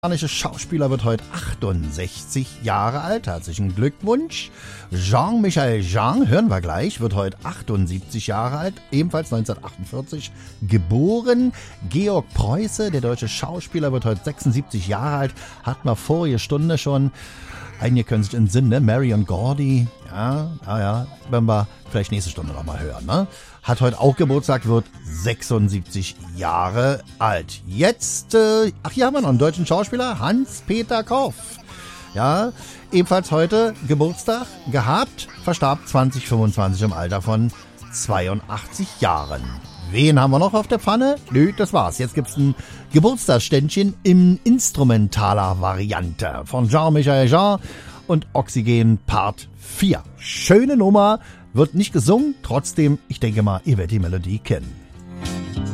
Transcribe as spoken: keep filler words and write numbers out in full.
Der Schauspieler wird heute achtundsechzig Jahre alt. Herzlichen Glückwunsch. Jean-Michel Jarre, hören wir gleich, wird heute achtundsiebzig Jahre alt, ebenfalls neunzehnhundertachtundvierzig geboren. Georg Preuße, der deutsche Schauspieler, wird heute sechsundsiebzig Jahre alt. Hatten wir vorige Stunde schon. Einige können sich entsinnen, ne? Marion Gordy, ja, naja, werden wir vielleicht nächste Stunde nochmal hören, ne? Hat heute auch Geburtstag, wird sechsundsiebzig Jahre alt. Jetzt, äh, ach, hier haben wir noch einen deutschen Schauspieler, Hans-Peter Korff. Ja, ebenfalls heute Geburtstag gehabt, verstarb zwanzig fünfundzwanzig im Alter von zweiundachtzig Jahren. Wen haben wir noch auf der Pfanne? Nö, das war's. Jetzt gibt's ein Geburtstagsständchen in instrumentaler Variante von Jean-Michel Jarre und Oxygen Part vier. Schöne Nummer, wird nicht gesungen, trotzdem, ich denke mal, ihr werdet die Melodie kennen.